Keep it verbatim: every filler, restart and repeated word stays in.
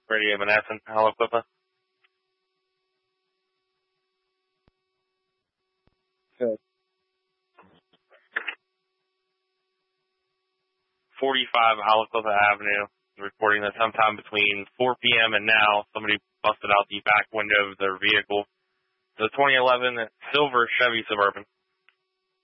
Radio Menneson, Aliquippa. Good. forty-five Aliquippa Avenue, reporting that sometime between four p.m. and now, somebody busted out the back window of their vehicle. The twenty eleven silver Chevy Suburban.